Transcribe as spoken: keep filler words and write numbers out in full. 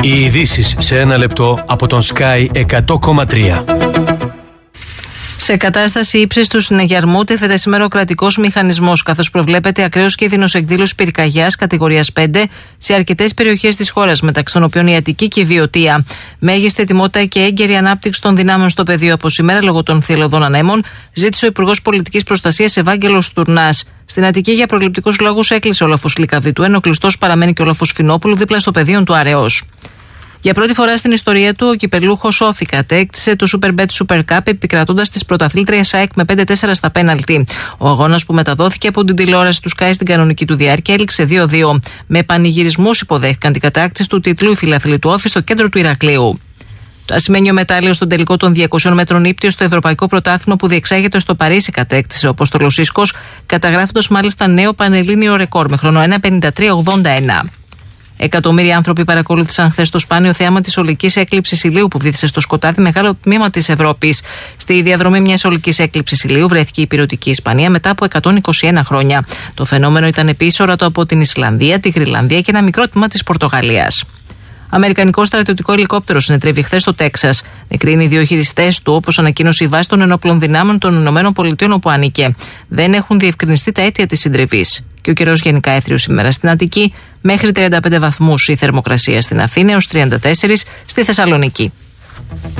Οι ειδήσεις σε ένα λεπτό από τον Sky εκατό κόμμα τρία. Σε κατάσταση ύψιστου συναγερμού τέθεται σήμερα ο κρατικός μηχανισμός, καθώς προβλέπεται ακραίος κίνδυνος εκδήλωσης πυρκαγιάς κατηγορίας πέντε σε αρκετές περιοχές της χώρας, μεταξύ των οποίων η Αττική και η Βιωτία. Μέγιστη ετοιμότητα και έγκαιρη ανάπτυξη των δυνάμεων στο πεδίο από σήμερα λόγω των θηελωδών ανέμων, ζήτησε ο Υπουργός Πολιτικής Προστασίας Ευάγγελος Τουρνάς. Στην Αττική, για προληπτικούς λόγους, έκλεισε ο λόφος Λυκαβητού, ενώ κλειστός παραμένει και ο λόφος Φινόπουλου δίπλα στο πεδίο του Αρεός. Για πρώτη φορά στην ιστορία του, ο κυπελούχος Όφη κατέκτησε το Superbet Super Cup επικρατώντας τις πρωταθλήτριες ΑΕΚ με πέντε τέσσερα στα πέναλτι. Ο αγώνας, που μεταδόθηκε από την τηλεόραση του Sky στην κανονική του διάρκεια, έληξε δύο δύο. Με πανηγυρισμούς υποδέχτηκαν την κατάκτηση του τίτλου οι φιλαθλοί του Όφη στο κέντρο του Ηρακλείου. Το ασημένιο μετάλλιο στον τελικό των διακοσίων μέτρων ύπτιο στο Ευρωπαϊκό Πρωτάθλημα που διεξάγεται στο Παρίσι κατέκτησε ο Απόστολος Ίσκος, καταγράφοντας μάλιστα νέο πανελλήνιο ρεκόρ με χρόνο ένα πενήντα τρία ογδόντα ένα. Εκατομμύρια άνθρωποι παρακολούθησαν χθες το σπάνιο θέαμα της ολικής έκλειψης ηλίου που βύθισε στο σκοτάδι μεγάλο τμήμα της Ευρώπης. Στη διαδρομή μιας ολικής έκλειψης ηλίου βρέθηκε η ηπειρωτική Ισπανία μετά από εκατόν είκοσι ένα χρόνια. Το φαινόμενο ήταν επίσης ορατό από την Ισλανδία, τη Γρυλανδία και ένα μικρό τμήμα της Πορτογαλίας. Αμερικανικό στρατιωτικό ελικόπτερο συνετρέβη χθες στο Τέξας. Νεκροί οι δύο χειριστές του, όπως ανακοίνωσε η βάση των ενόπλων δυνάμεων των ΗΠΑ όπου ανήκε. Δεν έχουν διευκρινιστεί τα αίτια της συντριβής. Και ο καιρός γενικά έθριος σήμερα στην Αττική, μέχρι τριάντα πέντε βαθμούς η θερμοκρασία στην Αθήνα έως τριάντα τέσσερα στη Θεσσαλονίκη.